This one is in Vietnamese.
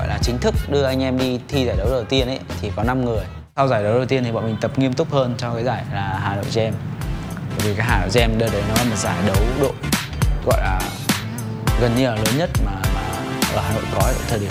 gọi là chính thức đưa anh em đi thi giải đấu đầu tiên ấy thì có 5 người. Sau giải đấu đầu tiên thì bọn mình tập nghiêm túc hơn cho cái giải là Hà Nội Jam. Bởi vì cái Hà Nội Jam đợt đấy nó là một giải đấu đội gọi là gần như là lớn nhất mà ở Hà Nội có ở thời điểm